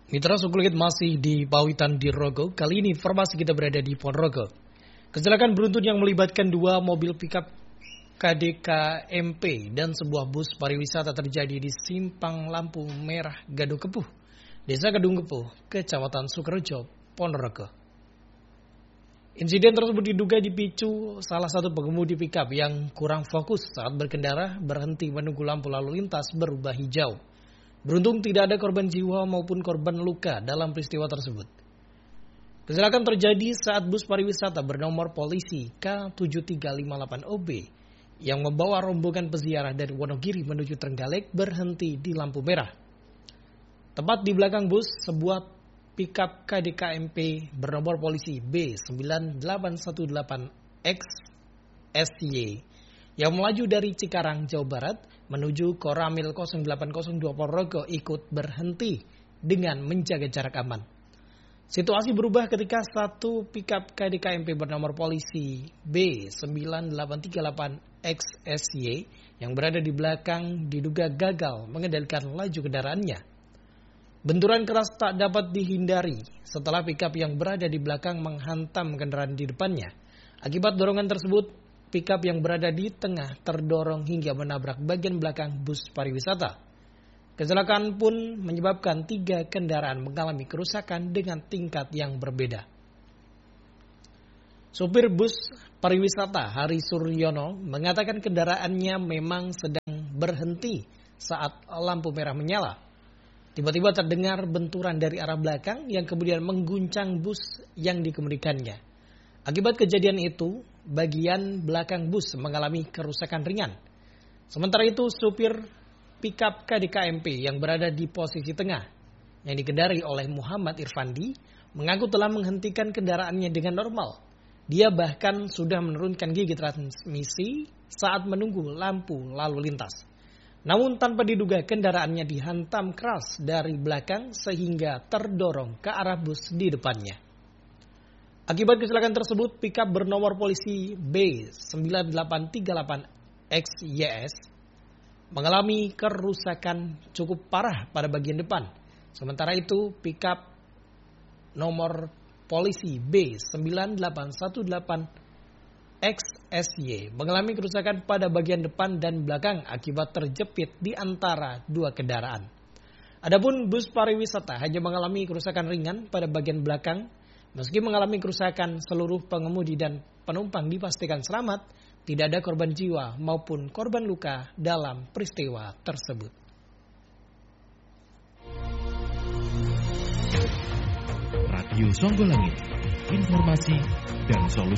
Mitra Sukulit masih di Pawitan di Rogo. Kali ini informasi kita berada di Ponorogo. Kecelakaan beruntun yang melibatkan dua mobil pickup KDK MP dan sebuah bus pariwisata terjadi di Simpang Lampu Merah Gadung Kepuh, Desa Gadung Kepuh, Kecamatan Sukorejo, Ponorogo. Insiden tersebut diduga dipicu salah satu pengemudi pickup yang kurang fokus saat berkendara berhenti menunggu lampu lalu lintas berubah hijau. Beruntung tidak ada korban jiwa maupun korban luka dalam peristiwa tersebut. Kecelakaan terjadi saat bus pariwisata bernomor polisi K7358OB yang membawa rombongan peziarah dari Wonogiri menuju Trenggalek berhenti di lampu merah. Tepat di belakang bus, sebuah pickup KDK-MP bernomor polisi B9818XSY yang melaju dari Cikarang, Jawa Barat menuju Koramil 0802 Ponorogo ikut berhenti dengan menjaga jarak aman. Situasi berubah ketika satu pickup KDK-MP bernomor polisi B9838XSY yang berada di belakang diduga gagal mengendalikan laju kendaraannya. Benturan keras tak dapat dihindari setelah pickup yang berada di belakang menghantam kendaraan di depannya. Akibat dorongan tersebut, pickup yang berada di tengah terdorong hingga menabrak bagian belakang bus pariwisata. Kecelakaan pun menyebabkan 3 kendaraan mengalami kerusakan dengan tingkat yang berbeda. Supir bus pariwisata Hari Suryono mengatakan kendaraannya memang sedang berhenti saat lampu merah menyala. Tiba-tiba terdengar benturan dari arah belakang yang kemudian mengguncang bus yang dikemudikannya. Akibat kejadian itu, bagian belakang bus mengalami kerusakan ringan. Sementara itu, supir pickup KDK-MP yang berada di posisi tengah, yang dikendarai oleh Muhammad Irfandi, mengaku telah menghentikan kendaraannya dengan normal. Dia bahkan sudah menurunkan gigi transmisi saat menunggu lampu lalu lintas. Namun tanpa diduga kendaraannya dihantam keras dari belakang sehingga terdorong ke arah bus di depannya. Akibat kecelakaan tersebut, pickup bernomor polisi B9838XYS mengalami kerusakan cukup parah pada bagian depan. Sementara itu, pickup nomor polisi B9818XSY mengalami kerusakan pada bagian depan dan belakang akibat terjepit di antara 2 kendaraan. Adapun bus pariwisata hanya mengalami kerusakan ringan pada bagian belakang. Meski mengalami kerusakan, seluruh pengemudi dan penumpang dipastikan selamat, tidak ada korban jiwa maupun korban luka dalam peristiwa tersebut. Radio Songgolangit, informasi dan solusi.